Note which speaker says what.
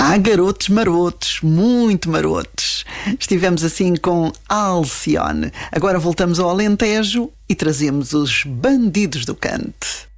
Speaker 1: Há garotos marotos, muito marotos. Estivemos assim com Alcione. Agora voltamos ao Alentejo e trazemos os Bandidos do Cante.